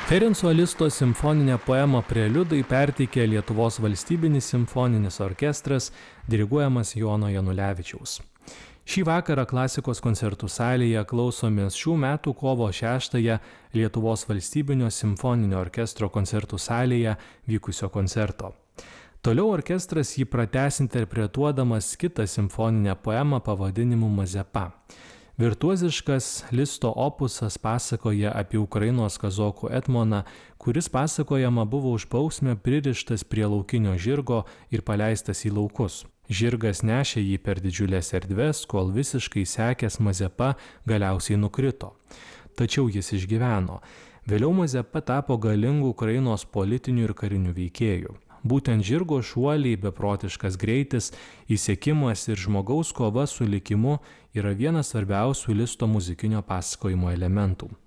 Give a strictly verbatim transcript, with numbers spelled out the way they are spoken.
Ferenco Listo simfoninę poemą Preliudai perteikė Lietuvos valstybinis simfoninis orkestras, diriguojamas Jono Janulevičiaus. Šį vakarą klasikos koncertų salėje klausomės šių metų kovo šeštąją Lietuvos valstybinio simfoninio orkestro koncertų salėje vykusio koncerto. Toliau orkestras jį pratęs interpretuodamas kitą simfoninę poemą pavadinimu Mazepa. Virtuoziškas Listo opusas pasakoja apie Ukrainos kazokų etmoną, kuris pasakojama buvo už bausmę pririštas prie laukinio žirgo ir paleistas į laukus. Žirgas nešė jį per didžiulės erdves, kol visiškai sekęs Mazepa galiausiai nukrito. Tačiau jis išgyveno. Vėliau Mazepa tapo galingu Ukrainos politiniu ir kariniu veikėju. Būtent žirgo šuoliai, beprotiškas greitis, įsiekimas ir žmogaus kova su likimu yra vienas svarbiausių Listo muzikinio pasakojimo elementų.